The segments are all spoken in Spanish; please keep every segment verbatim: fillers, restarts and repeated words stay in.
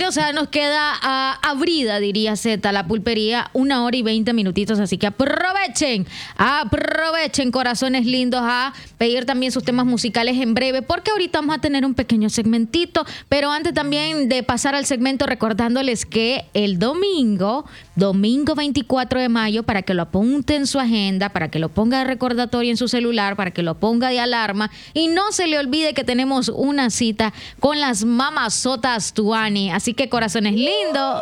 o sea, nos queda uh, abrida, diría Z, la pulpería, una hora y veinte minutitos, así que aprovechen, aprovechen, corazones lindos, a pedir también sus temas musicales en breve, porque ahorita vamos a tener un pequeño segmentito, pero antes también de pasar al segmento, recordándoles que el domingo, domingo veinticuatro de mayo, para que lo apunte en su agenda, para que lo ponga de recordatorio en su celular, para que lo ponga de alarma, y no se le olvide que tenemos una cita con las mamazotas Tuani. Así que, corazones lindos,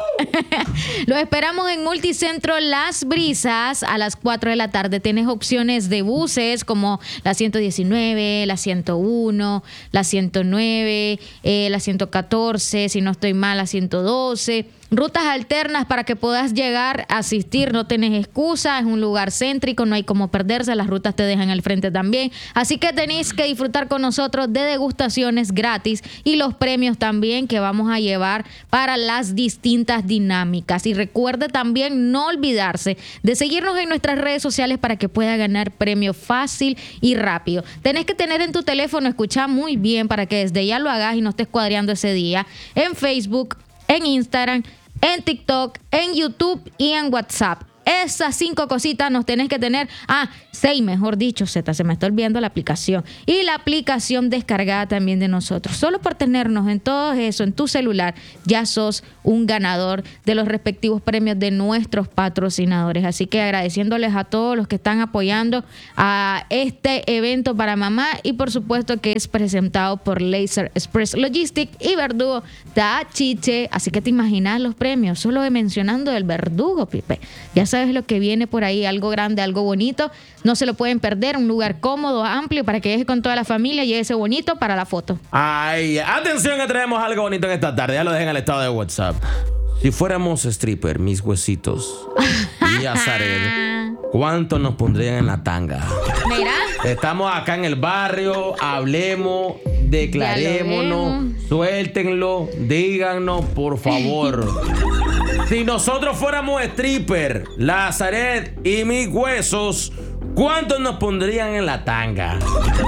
lo esperamos en Multicentro Las Brisas a las cuatro de la tarde. Tienes opciones de buses como la ciento diecinueve, la ciento uno, la ciento nueve, eh, la ciento catorce, si no estoy mal, la ciento doce. Rutas alternas para que puedas llegar a asistir, no tenés excusa, es un lugar céntrico, no hay como perderse, las rutas te dejan al frente también, así que tenéis que disfrutar con nosotros de degustaciones gratis y los premios también que vamos a llevar para las distintas dinámicas. Y recuerde también no olvidarse de seguirnos en nuestras redes sociales para que pueda ganar premio fácil y rápido. Tenés que tener en tu teléfono, escucha muy bien para que desde ya lo hagas y no estés cuadreando ese día, en Facebook, en Instagram, en TikTok, en YouTube y en WhatsApp. Esas cinco cositas nos tenés que tener. Ah, seis, mejor dicho, Z, se me está olvidando la aplicación. Y la aplicación descargada también de nosotros. Solo por tenernos en todo eso, en tu celular, ya sos un ganador de los respectivos premios de nuestros patrocinadores. Así que agradeciéndoles a todos los que están apoyando a este evento para mamá. Y por supuesto que es presentado por Laser Express Logistics y Verdugo da Chiche. Así que te imaginas los premios, solo de mencionando el Verdugo, Pipe. Ya sabes lo que viene por ahí, algo grande, algo bonito. No se lo pueden perder, un lugar cómodo, amplio, para que deje con toda la familia y ese bonito para la foto. Ay, atención que traemos algo bonito en esta tarde. Ya lo dejen en el estado de WhatsApp. Si fuéramos stripper, mis huesitos y Azaret, ¿cuánto nos pondrían en la tanga? Mira. Estamos acá en el barrio, hablemos, declarémonos, suéltenlo, díganos, por favor. Si nosotros fuéramos stripper, Lazaret y mis huesos, ¿cuántos nos pondrían en la tanga?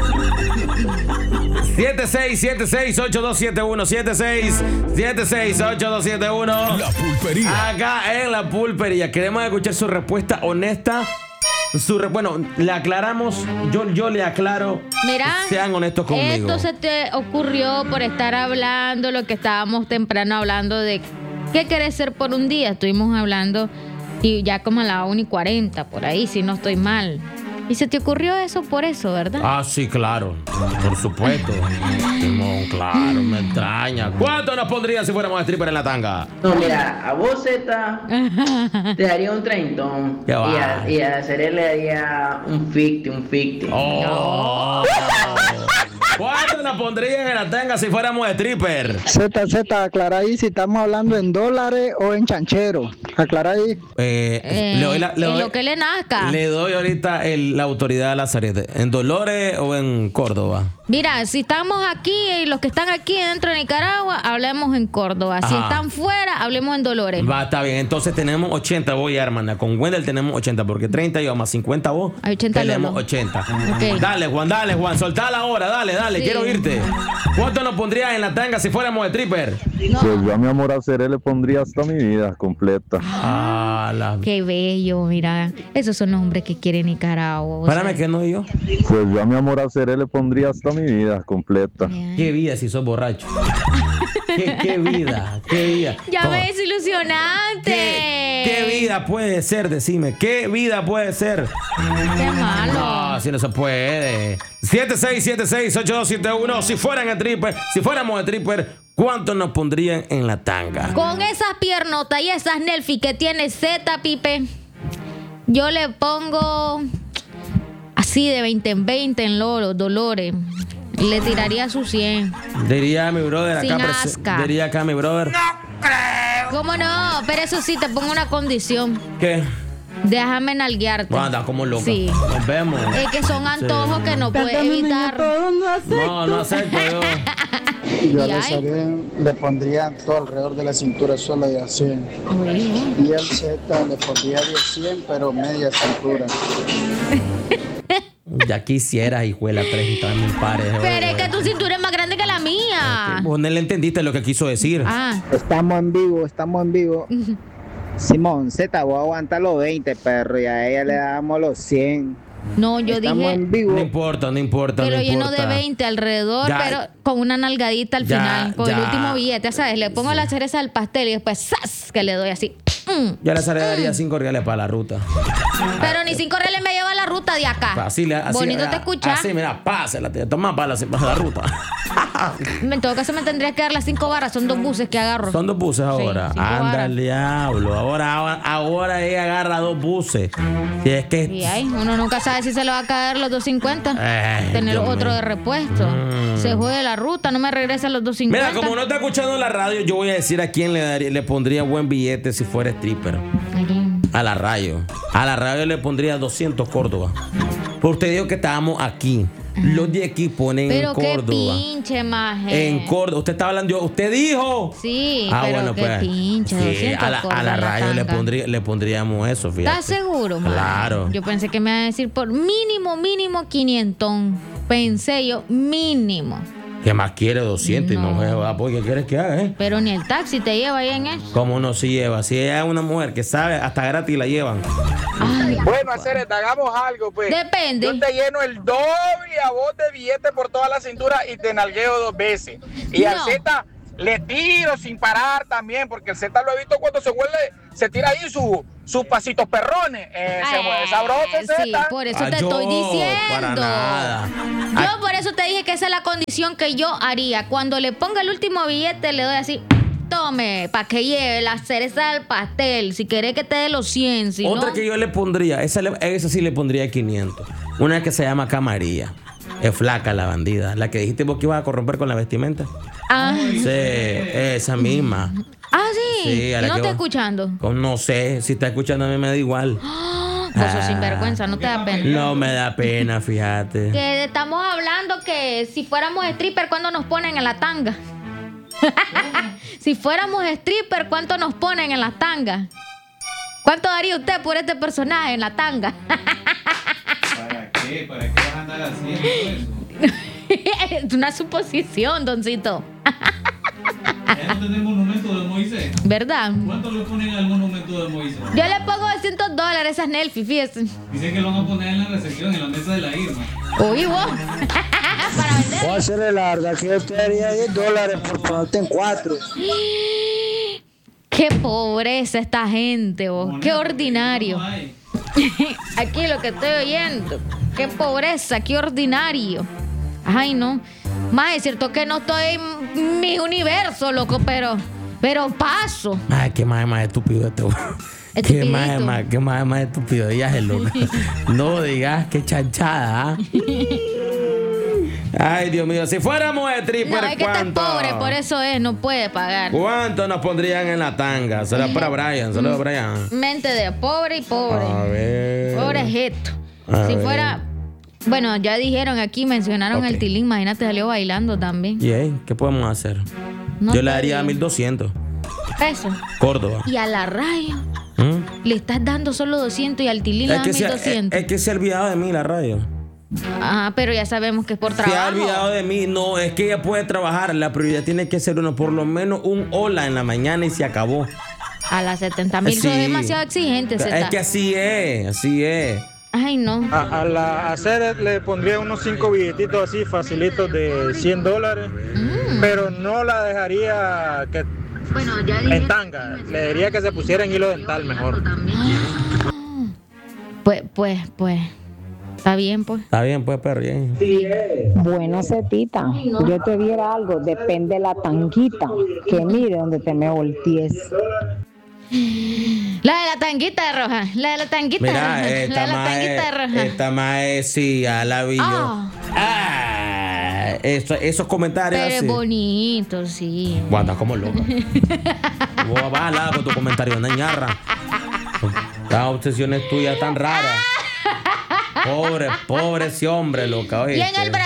siete seis siete seis ocho dos siete uno siete seis siete seis ocho dos siete uno. La pulpería. Acá en la pulpería. Queremos escuchar su respuesta honesta. Su re- bueno, le aclaramos. Yo, yo le aclaro. Mira, sean honestos conmigo. Esto se te ocurrió por estar hablando lo que estábamos temprano hablando de qué querés ser por un día. Estuvimos hablando y ya como a la una y cuarenta por ahí, si no estoy mal. Y se te ocurrió eso por eso, ¿verdad? Ah, sí, claro. Por supuesto. No, claro, me extraña. ¿Cuánto nos pondría si fuéramos stripper en la tanga? No, mira, a vos, Z, te daría un treintón. ¿Qué va? Y a, y a Cere le daría un ficti, un ficti. Oh. ¿Cuánto nos pondrían en la tanga si fuéramos stripper? Z, Z, aclara ahí si estamos hablando en dólares o en chanchero. Aclara ahí. Eh, Eh, le doy la, le en doy, lo que le nazca. Le doy ahorita el, la autoridad a Lazaret. ¿En Dolores o en Córdoba? Mira, si estamos aquí y los que están aquí dentro de Nicaragua, hablemos en Córdoba. Si Ajá. están fuera, hablemos en Dolores. Va, está bien. Entonces tenemos ochenta vos y hermana. Con Wendell tenemos ochenta, porque treinta yo más cincuenta vos. Hay ochenta tenemos Lolo. ochenta. Ok. Dale, Juan, dale, Juan. Soltala ahora, dale, dale. Sí. Quiero oírte. ¿Cuánto nos pondrías en la tanga si fuéramos stripper? No. Pues yo a mi amor a Cere le pondría hasta mi vida completa. Ah, la... Qué bello, mira. Esos son los hombres que quiere Nicaragua. o Espérame, sea. que no yo. Pues yo a mi amor a Cere le pondría hasta mi vida completa. ¿Qué vida si sos borracho? ¿Qué, qué vida? ¿Qué vida? Ya ¿Cómo? ves, ilusionante. ¿Qué, ¿Qué vida puede ser? Decime, ¿qué vida puede ser? Qué malo. No, así no se puede. siete seis siete seis ocho dos siete uno. Si fueran stripper, si fuéramos stripper, ¿cuánto nos pondrían en la tanga? Con esas piernotas y esas Nelfi que tiene Z, Pipe, yo le pongo así de veinte en veinte en Loro, Dolores. Le tiraría su cien. Diría mi brother Sin acá. prese- asca. Diría acá mi brother. ¿Cómo no? Pero eso sí, te pongo una condición. ¿Qué? Déjame nalguearte. Bueno, anda como loca. Sí. Nos vemos. Es que son antojos Sí. que no puedes evitar. No, no acepto yo. Yo Y a ay. Lazaret le pondría todo alrededor de la cintura sola y a cien. Y al Z le pondría diez cien, pero media cintura. Ya quisieras, hijuela, tres mil pares. Pero es que tu cintura es más grande que la mía. Ajá. vos no le entendiste lo que quiso decir. Ah. Estamos en vivo, estamos en vivo. Simón, Z, voy a aguantar los veinte, perro, y a ella le damos los cien. No, yo Estamos dije... en vivo. No importa, no importa, Pero no lleno importa. de veinte alrededor, Ya. pero con una nalgadita al Ya, final, con el ya. último billete, ¿sabes? Le pongo Sí. la cereza al pastel y después ¡zas! Que le doy así. Mm. Ya le daría cinco reales para la ruta. Pero ni cinco reales me lleva la ruta de acá. Así, le- así, Bonito ah, te escucha. Así, mira, pásela, te toma para la, para la ruta. En todo caso me tendría que dar las cinco barras, son dos buses que agarro. Son dos buses ahora. cinco Anda varas. el diablo. Ahora, ahora, ahora ella agarra dos buses. Si es que. Y ahí, uno nunca sabe si se le va a caer los dos cincuenta. Ay, Tener Dios otro mío. de repuesto. Mm. Se jode la ruta, no me regresa los dos cincuenta. Mira, como no está escuchando la radio, yo voy a decir a quién le daría, le pondría buen billete si fuera stripper. A la radio. A la radio le pondría doscientos Córdoba. Porque usted dijo que estábamos aquí. Los de aquí ponen Pero en qué Córdoba. pinche, maje. En Córdoba. Usted está hablando, usted dijo. Sí, Ah, pero bueno, qué pues. pinche. Sí, doscientos a la, a Córdoba la en radio le, tanga. pondría, le pondríamos eso, fíjate. ¿Estás seguro, maje? Claro. Yo pensé que me iba a decir por mínimo, mínimo quinientón. Pensé yo, mínimo. ¿Qué más quiere? doscientos y no No. me va. ¿Qué quieres que haga, eh? Pero ni el taxi te lleva ahí en eso. ¿Cómo no se lleva? Si ella es una mujer que sabe, hasta gratis la llevan. Ay, Bueno, hacer, hagamos algo, pues. Depende. Yo te lleno el doble a vos de billetes por toda la cintura y te nalgueo dos veces. Y al No. Z le tiro sin parar también, porque el Z lo he visto cuando se vuelve, se tira ahí su- sus pasitos perrones. Eh, se mueve sabroso el Sí, Z. por eso Ah, te yo, estoy diciendo. para nada. Yo Ah. por eso te dije que esa es la condición que yo haría. Cuando le ponga el último billete, le doy así. Tome, para que lleve la cereza del pastel. Si querés que te dé los cien, si Otra no... que yo le pondría, esa, le- esa sí le pondría quinientos. Una que se llama Camarilla. Es flaca la bandida. La que dijiste vos que ibas a corromper con la vestimenta. Ah, Sí, esa misma. ah, sí. Sí, a ¿Y la no que está va- escuchando? Con- No sé, si está escuchando a mí me da igual. Vos sos Ah. sinvergüenza, no te da pena. No me da pena, fíjate. Que estamos hablando que si fuéramos stripper, ¿cuánto nos ponen en la tanga? Si fuéramos stripper, ¿cuánto nos ponen en la tanga? ¿Cuánto daría usted por este personaje en la tanga? ¿Para qué? ¿Para qué vas a andar haciendo eso? Es una suposición, doncito. Ya no tenemos monumento de Moisés. ¿Verdad? ¿Cuánto le ponen al monumento de Moisés? Yo le pongo doscientos dólares a Nelfi, fíjese. Dicen que lo van a poner en la recepción, en la mesa de la Irma. Uy, vos. Para vender. Voy a hacerle larga, que yo te daría diez dólares por ponerte en cuatro. Qué pobreza esta gente, vos. Qué Moneda, ordinario. no hay. Aquí lo que estoy oyendo. Qué pobreza, qué ordinario. Ay, no. Más es cierto que no estoy en mi universo, loco, pero, pero paso. Ay, qué más, más estúpido este. Qué Estupidito. más, más, qué más, más estúpido. Ya es loco. No digas qué chanchada. ¿ah? Ay, Dios mío. Si fuéramos stripper, No, es que estás ¿cuánto? pobre, por eso es, no puede pagar. ¿Cuánto nos pondrían en la tanga? Será para Brian. Saludos a Brian. Mente de pobre y pobre. A ver. Pobrejeto. A Si ver. fuera. Bueno, ya dijeron aquí, mencionaron Ok. el tilín, imagínate, salió bailando también. ¿Y ahí? ¿Qué podemos hacer? No Yo le te daría digo. mil doscientos. Pesos. Córdoba. Y a la radio ¿Mm? le estás dando solo doscientos y al tilín le Es das que, se, mil es, doscientos. es que se ha olvidado de mí la radio. Ajá, pero ya sabemos que es por Se ha trabajo. olvidado de mí. No, es que ella puede trabajar. La prioridad tiene que ser uno, por lo menos un hola en la mañana y se acabó. A las setenta mil, Sí. sos demasiado exigente, Zeta. Es que así es, así es. Ay, no. A, a la hacer le pondría unos cinco billetitos así facilitos de cien dólares, pero no la dejaría que en tanga, le diría que se pusiera en hilo dental mejor. Pues, pues, pues. Está bien, pues. Está bien, pues, perro. Bien. Bueno, Cetita, yo te diera algo, depende de la tanguita, que mire donde te me voltees. La de la tanguita de roja. La de la tanguita de roja. Mira, La esta de la mae, tanguita de roja. esta mae, sí, ya la vi yo. Ah. Ah, eso- esos comentarios Pero es así. bonito, sí. Vos andas como loco. Vos vas al lado con tu comentario, una ñarra. Las obsesiones tuyas tan raras. Pobre, pobre ese hombre, loca. Y en ¿oíste? el brasier con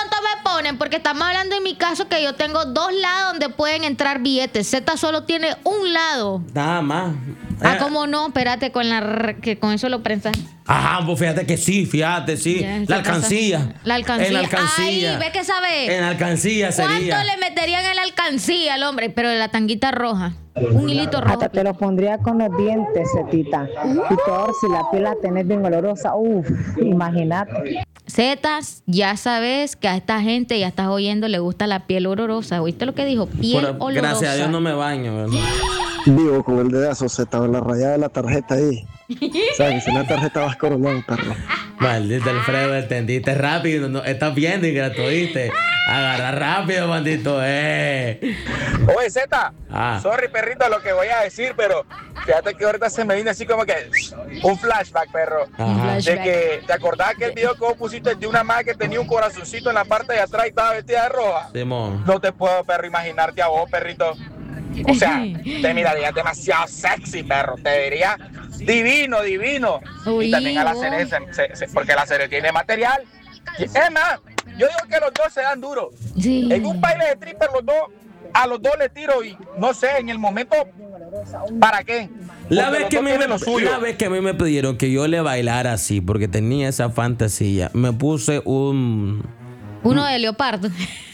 cuánto me ponen? Porque estamos hablando en mi caso que yo tengo dos lados donde pueden entrar billetes. Z solo tiene un lado. Nada más. Ah, Eh, ¿cómo no? Espérate, con la r- que con eso lo prensas. Ajá, pues fíjate que sí, fíjate, sí. Ya, la se alcancía. pasa. La alcancía. En la alcancía. Ay, ve que sabe. En la alcancía sería. ¿Cuánto le meterían en la alcancía al hombre? Pero de la tanguita roja. Un hilito rojo. Hasta te lo pondría con los dientes, Cetita. Y peor si la piel la tenés bien olorosa. Uf, imagínate. Zetas, ya sabes que a esta gente, ya estás oyendo, le gusta la piel olorosa. ¿Oíste lo que dijo? Piel Por- olorosa. gracias a Dios no me baño, ¿verdad? Vivo con el dedazo Z en la rayada de la tarjeta ahí. ¿Sabes? Si la tarjeta vas coronado, perro. Maldito Alfredo, entendiste rápido. No, estás viendo y gratuite. Agarra rápido, bandito, eh. Oye, Z, Ah. sorry, perrito, lo que voy a decir, pero fíjate que ahorita se me vino así como que un flashback, perro. Ajá. De que, ¿te acordás que el video que vos pusiste de una madre que tenía un corazoncito en la parte de atrás y estaba vestida de roja? Simón. No te puedo, perro, imaginarte a vos, perrito. O sea, te mirarías demasiado sexy, perro. Te diría divino, divino. Uy, y también a la vos. serie, se- se- se- porque la serie tiene material. Y, es más, yo digo que los dos se dan duro. Sí. En un baile de stripper, los dos, a los dos le tiro y no sé, en el momento, ¿para qué? La Porque vez, los que a dos mí me, tienen lo suyo. la vez que a mí me pidieron que yo le bailara así, porque tenía esa fantasía, me puse un... Uno de leopardo.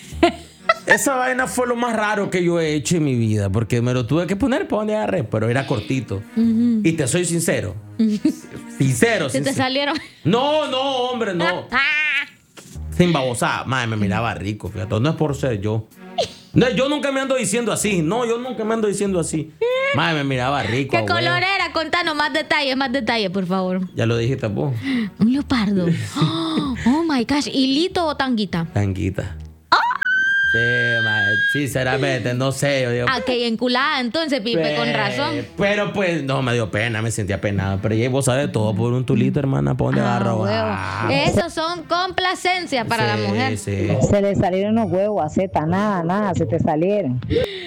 Esa vaina fue lo más raro que yo he hecho en mi vida, porque me lo tuve que poner para donde agarré, pero era cortito. Y te soy sincero. Sincero, Se te sincero. salieron. No, no, hombre, no. Sin babosada. Madre, me miraba rico, fíjate. No es por ser yo. No, yo nunca me ando diciendo así. No, yo nunca me ando diciendo así. Madre, me miraba rico. ¿Qué abuelo. color era? Contanos más detalles, más detalles, por favor. Ya lo dijiste vos. Un leopardo. Oh my gosh. ¿Hilito o tanguita? Tanguita. Sí, madre, sinceramente, no sé. Yo digo, Ah, que enculada entonces, Pipe, con Eh, razón. Pero pues, no, me dio pena, me sentía penado. Pero ya vos sabes todo por un tulito, hermana. ¿Para dónde Ah, agarro? huevo. Ah. Esos son complacencias para la Sí, mujer. sí. Se le salieron los huevos a Z, nada, nada, se te salieron.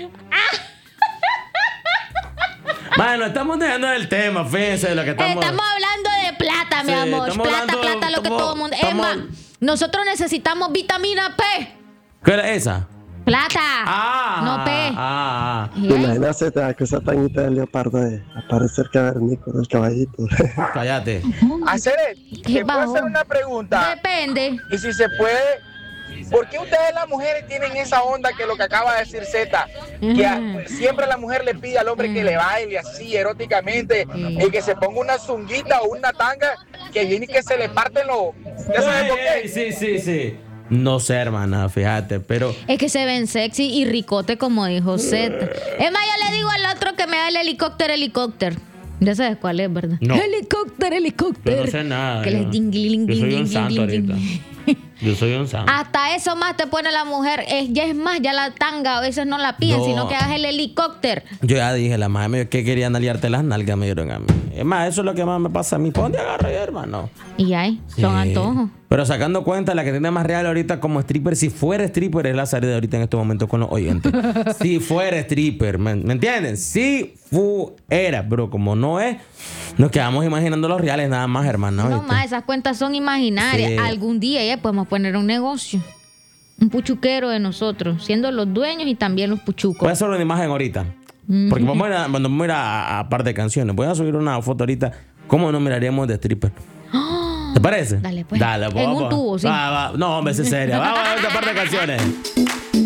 Bueno, estamos dejando el tema, fíjense de lo que estamos. Estamos hablando de plata, mi Sí, amor. estamos Plata, hablando- plata, lo que estamos- todo el mundo. Es estamos- más, nosotros necesitamos vitamina P. ¿Qué era esa? Plata. Ah, No P. Ah, Y ¿Te ahí- imaginas Z que esa tañita de leopardo de aparecer cavernícola del caballito? ah, cállate. Hacer, ¿Qué ¿te puedo bajón? hacer una pregunta? Depende. Y si se puede, ¿por qué ustedes las mujeres tienen esa onda que lo que acaba de decir Z? Que a- siempre la mujer le pide al hombre que le baile así eróticamente y que se ponga una zunguita o una tanga que viene y que se le parten los... ¿Ya sabes por Ey, qué? ey, sí, sí, sí. No sé, hermana, fíjate, pero. Es que se ven sexy y ricote, como dijo Z. Es más, yo le digo al otro que me da el helicóptero, helicóptero. Ya sabes cuál es, ¿verdad? No. Helicóptero, helicóptero. Yo no sé nada. Que yo. les ding, ding, Yo soy ding, un ding, santo ding, ahorita. ding. Yo soy un santo. Hasta eso más te pone la mujer. Es, ya es más, ya la tanga a veces no la piden, No. sino que hagas el helicóptero. Yo ya dije, la madre me dijo que quería naliarte las nalgas, me dieron a mí. Es más, eso es lo que más me pasa a mí. ¿Para dónde agarro yo, hermano? Y ahí, son Sí. antojos. Pero sacando cuenta, la que tiene más real ahorita como stripper, si fuera stripper, es la salida ahorita en este momento con los oyentes. Si fuera stripper, ¿me, ¿me entienden? Si fuera, pero como no es, nos quedamos imaginando los reales nada más, hermano. No ¿viste? más, esas cuentas son imaginarias. Sí. Algún día ya podemos poner un negocio. Un puchuquero de nosotros, siendo los dueños y también los puchucos. Voy a hacer una imagen ahorita. Porque vamos a ir a, cuando vamos a, ir a, a par de canciones. Voy a subir una foto ahorita. ¿Cómo nos miraríamos de stripper? ¿Te parece? Dale, pues. Dale, En un vamos. tubo, sí. Va, va. No, hombre, es seria. Vamos a ver esta par de canciones.